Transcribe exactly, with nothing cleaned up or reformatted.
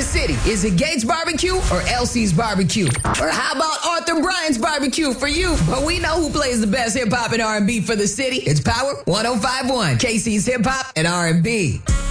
city? Is it Gates Barbecue or Elsie's Barbecue? Or how about Arthur Bryant's Barbecue for you? But we know who plays the best hip hop and R and B for the city. It's Power one oh five point one, K C's Hip Hop and R and B.